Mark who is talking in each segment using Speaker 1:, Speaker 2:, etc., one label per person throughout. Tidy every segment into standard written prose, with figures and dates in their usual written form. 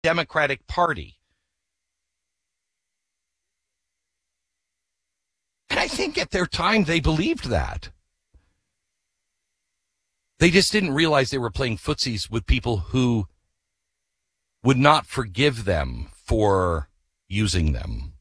Speaker 1: Democratic Party. And I think at their time they believed that. They just didn't realize they were playing footsies with people who would not forgive them for using them.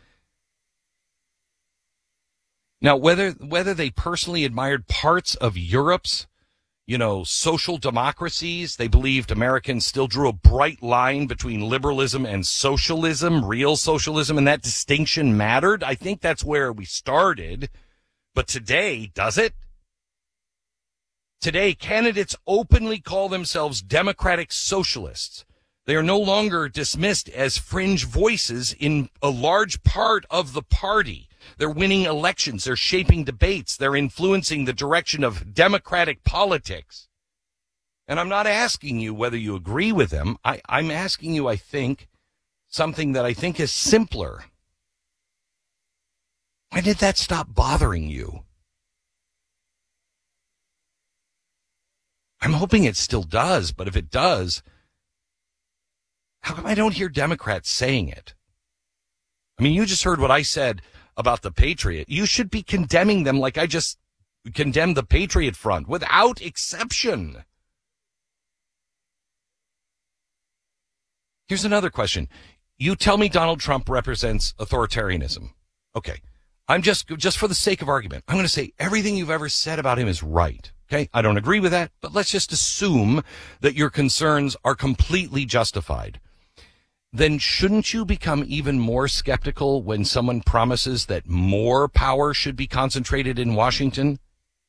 Speaker 1: Now, whether they personally admired parts of Europe's, social democracies, they believed Americans still drew a bright line between liberalism and socialism, real socialism, and that distinction mattered. I think that's where we started. But today, does it? Today, candidates openly call themselves democratic socialists. They are no longer dismissed as fringe voices in a large part of the party. They're winning elections. They're shaping debates. They're influencing the direction of democratic politics. And I'm not asking you whether you agree with them. I'm asking you, I think, something that I think is simpler. When did that stop bothering you? I'm hoping it still does, but if it does, how come I don't hear Democrats saying it? I mean, you just heard what I said about the Patriot. You should be condemning them like I just condemned the Patriot Front, without exception. Here's another question. You tell me Donald Trump represents authoritarianism. Okay. I'm just for the sake of argument, I'm going to say everything you've ever said about him is right. Okay, I don't agree with that, but let's just assume that your concerns are completely justified. Then shouldn't you become even more skeptical when someone promises that more power should be concentrated in Washington?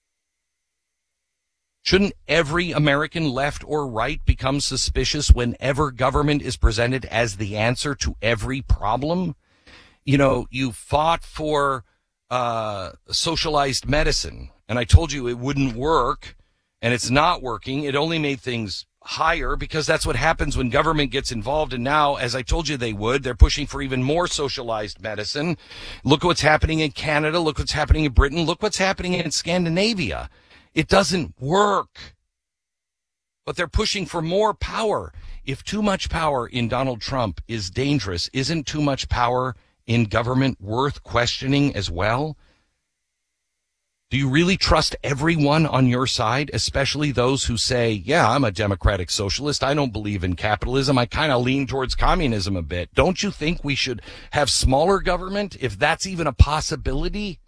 Speaker 1: Shouldn't every American, left or right, become suspicious whenever government is presented as the answer to every problem? You fought for socialized medicine. And I told you it wouldn't work, and it's not working. It only made things higher because that's what happens when government gets involved. And now, as I told you they would, they're pushing for even more socialized medicine. Look what's happening in Canada. Look what's happening in Britain. Look what's happening in Scandinavia. It doesn't work. But they're pushing for more power. If too much power in Donald Trump is dangerous, isn't too much power in government worth questioning as well? Do you really trust everyone on your side, especially those who say, yeah, I'm a democratic socialist. I don't believe in capitalism. I kind of lean towards communism a bit. Don't you think we should have smaller government, if that's even a possibility?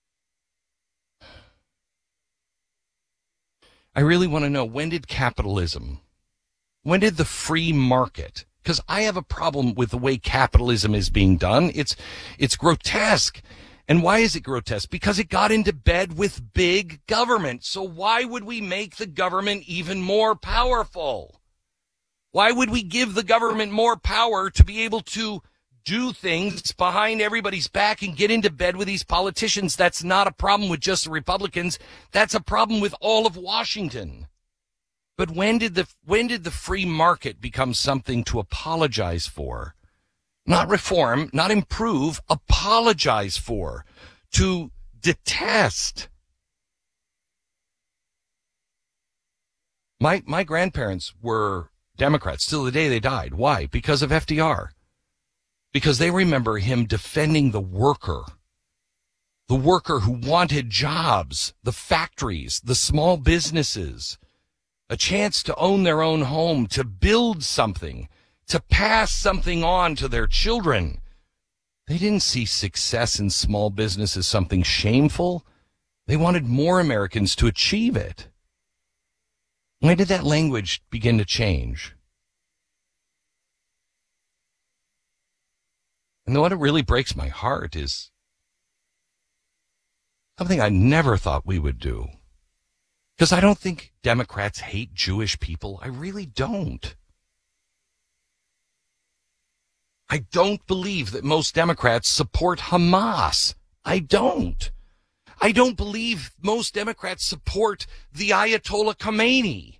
Speaker 1: I really want to know, when did the free market? Because I have a problem with the way capitalism is being done. It's grotesque. And why is it grotesque? Because it got into bed with big government. So why would we make the government even more powerful? Why would we give the government more power to be able to do things behind everybody's back and get into bed with these politicians? That's not a problem with just the Republicans. That's a problem with all of Washington. But when did the free market become something to apologize for? Not reform, not improve, apologize for, to detest. My grandparents were Democrats till the day they died. Why? Because of FDR. Because they remember him defending the worker who wanted jobs, the factories, the small businesses, a chance to own their own home, to build something, to pass something on to their children. They didn't see success in small business as something shameful. They wanted more Americans to achieve it. When did that language begin to change? And what really breaks my heart is something I never thought we would do. Because I don't think Democrats hate Jewish people. I really don't. I don't believe that most Democrats support Hamas. I don't. I don't believe most Democrats support the Ayatollah Khomeini.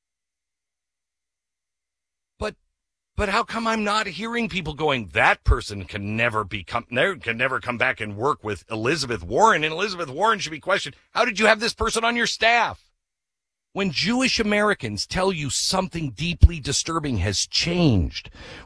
Speaker 1: But how come I'm not hearing people going, that person can never come back and work with Elizabeth Warren, and Elizabeth Warren should be questioned. How did you have this person on your staff? When Jewish Americans tell you something deeply disturbing has changed,